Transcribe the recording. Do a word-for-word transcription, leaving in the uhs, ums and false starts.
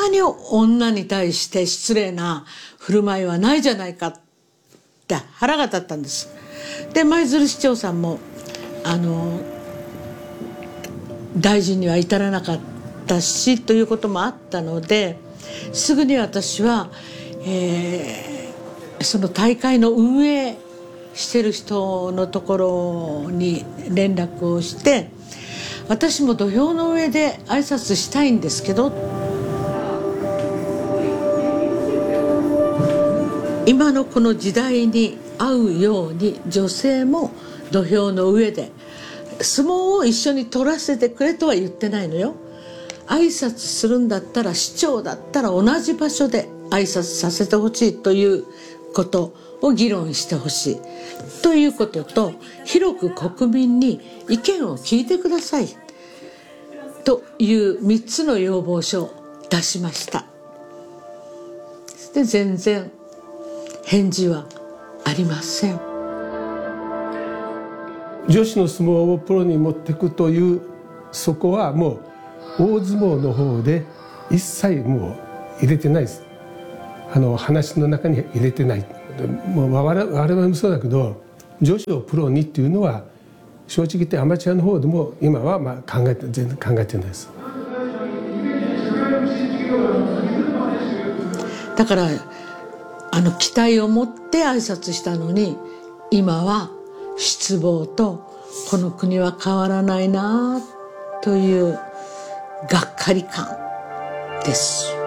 なに女に対して失礼な振る舞いはないじゃないかって腹が立ったんです。で舞鶴市長さんもあの大臣には至らなかったしということもあったので、すぐに私は、えー、その大会の運営してる人のところに連絡をして、私も土俵の上で挨拶したいんですけど、今のこの時代に合うように女性も土俵の上で相撲を一緒に取らせてくれとは言ってないのよ。挨拶するんだったら市長だったら同じ場所で挨拶させてほしいということを議論してほしいということと、広く国民に意見を聞いてくださいというみっつの要望書を出しました。で全然返事はありません。 女子の相撲をプロに持っていくという、そこはもう大相撲の方で一切もう入れてないです。あの話の中に入れてない。もう我々もそうだけど、女子をプロにっていうのは正直言ってアマチュアの方でも今はまあ考えて全然考えてないです。 だからあの期待を持って挨拶したのに、今は失望とこの国は変わらないなというがっかり感です。